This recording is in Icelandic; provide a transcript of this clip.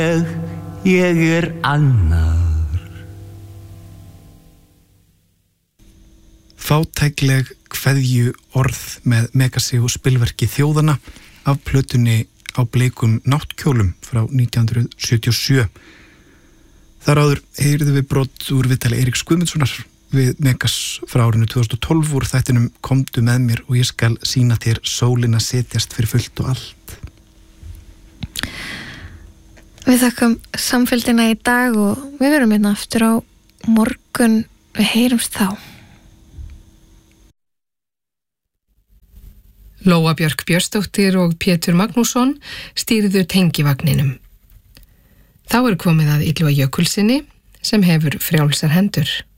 Ég annar. Fátækleg kveðju orð með Megasi og spilverki Þjóðanna af plötunni Á bleikum náttkjólum frá 1977. Þar áður heyrðum við brot úr viðtali Eiríks Guðmundssonar við Megas frá árinu 2012 úr þættinum Komdu með mér og ég skal sýna þér sólina setjast fyrir fullt og allt. Við þakkum samfélgina í dag og við verum hérna aftur á morgun. Við heyrumst þá. Lóa Björk Björnsdóttir og Pétur Magnússon stýrðu tengivagninum. Þá komið að Ylva Jökulsinni sem hefur frjálsar hendur.